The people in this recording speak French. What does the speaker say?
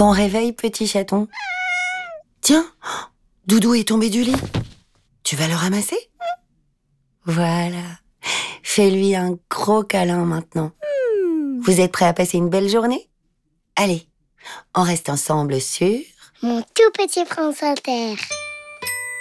Ton réveil, petit chaton. Tiens, Doudou est tombé du lit. Tu vas le ramasser? Voilà. Fais-lui un gros câlin maintenant. Vous êtes prêts à passer une belle journée? Allez, on reste ensemble sur... Mon tout petit France Inter.